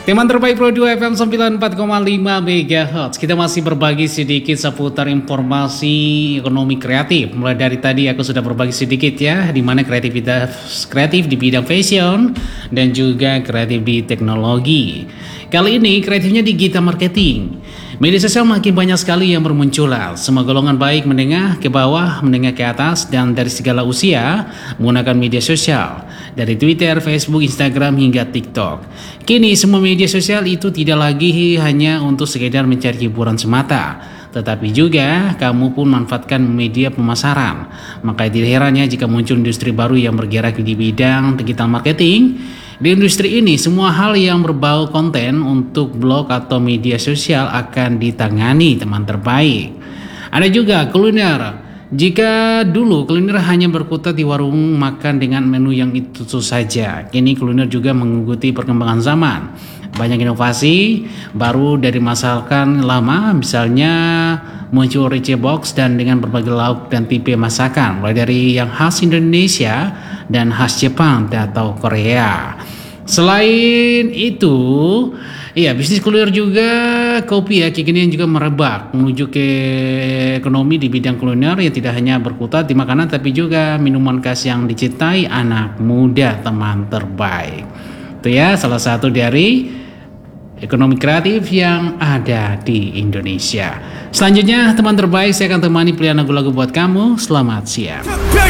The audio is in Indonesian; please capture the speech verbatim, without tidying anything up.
Teman terbaik Pro dua F M sembilan puluh empat koma lima MHz. Kita masih berbagi sedikit seputar informasi ekonomi kreatif. Mulai dari tadi aku sudah berbagi sedikit ya, di mana kreativitas kreatif di bidang fashion dan juga kreatif di teknologi. Kali ini kreatifnya di digital marketing. Media sosial makin banyak sekali yang bermunculan. Semua golongan baik menengah ke bawah, menengah ke atas, dan dari segala usia menggunakan media sosial. Dari Twitter, Facebook, Instagram, hingga TikTok. Kini semua media sosial itu tidak lagi hanya untuk sekedar mencari hiburan semata, tetapi juga kamu pun manfaatkan media pemasaran. Maka tidak herannya jika muncul industri baru yang bergerak di bidang digital marketing. Di industri ini, semua hal yang berbau konten untuk blog atau media sosial akan ditangani teman terbaik. Ada juga kuliner. Jika dulu kuliner hanya berkutat di warung makan dengan menu yang itu saja, kini kuliner juga mengikuti perkembangan zaman. Banyak inovasi baru dari masakan lama, misalnya muncul Rice Box dan dengan berbagai lauk dan tipe masakan, mulai dari yang khas Indonesia dan khas Jepang atau Korea. Selain itu, iya, bisnis kuliner juga kopi ya kekinian juga merebak menuju ke ekonomi di bidang kuliner yang tidak hanya berkutat di makanan tapi juga minuman khas yang dicintai anak muda teman terbaik. Itu ya salah satu dari ekonomi kreatif yang ada di Indonesia. Selanjutnya teman terbaik, saya akan temani pilihan lagu-lagu buat kamu. Selamat siang.